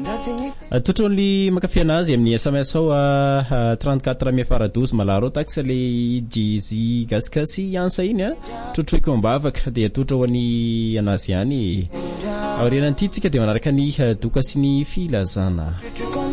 Totrony makafianazy amin'ny SMS ao 34 miafara12 malaro taxa le Jay-Z gasikasy ansa iny totroiko ambavaka dia totra ho any anazy ihany. Aorianan'ity tsika dia manaraka ny doka sy ny filazana.